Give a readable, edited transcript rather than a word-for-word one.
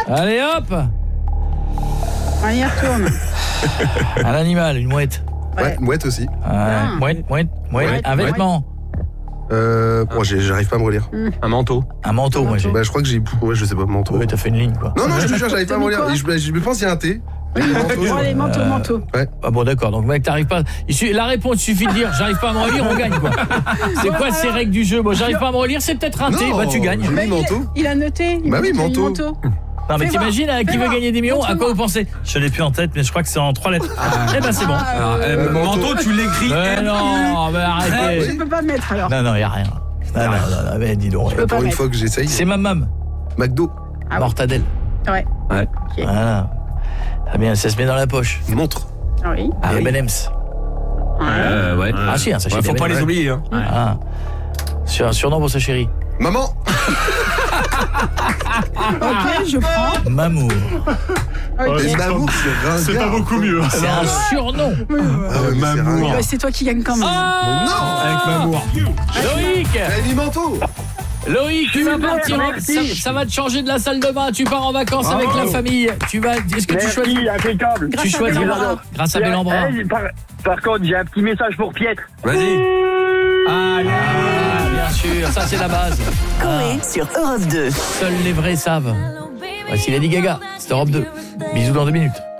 Allez hop. On y retourne. Un animal, une mouette. Ouais, mouette aussi. Mouette. Mouette. Un vêtement. J'arrive pas à me relire. Un manteau. Un manteau, moi j'ai. Bah, je crois que j'ai. Ouais, je sais pas, manteau. Ouais, t'as fait une ligne quoi. Non, je te jure, j'arrive pas à me relire. Je me pense qu'il y a un T. Bon, allez, manteau. Ouais. Ah bon d'accord, donc mec t'arrives pas. La réponse suffit de dire j'arrive pas à me relire, on gagne quoi. C'est quoi ces règles du jeu? Bon, j'arrive pas à me relire, c'est peut-être un T, bah tu gagnes. Oui, manteau. Il a noté. Bah oui, manteau. Non mais t'imagines qui veut gagner des millions? À quoi vous pensez? Je l'ai plus en tête, mais je crois que c'est en 3 lettres. Eh ben c'est bon. Manteau, tu l'écris. Non, mais arrêtez. Je peux pas mettre alors. Non, y a rien. Non, mais dis donc. Pour une fois que j'essaye. C'est Mam. McDo. Mortadelle. Ouais. Voilà. Ah bien, ça se met dans la poche. Une montre. Oui. Les M&M's. Ouais. Ah si, un sachet. Faut pas les oublier. Hein. Ah. Surnom pour sa chérie. Maman. Ok, je prends. Mamour. Et Mamour, c'est pas beaucoup mieux. C'est un surnom. Mamour. C'est toi qui gagne quand même. Non. Avec Mamour. Loïc. Elle manteau. Loïc, tu vas partir. Ça va te changer de la salle de bain. Tu pars en vacances avec la famille. Est-ce que tu choisis? Impeccable. Tu choisis grâce à Bellambra. Par contre, j'ai un petit message pour Pietre. Vas-y. Bien sûr, ça c'est la base. Coé sur Europe 2. Seuls les vrais savent. Voici Lady Gaga, c'est Europe 2. Bisous dans 2 minutes.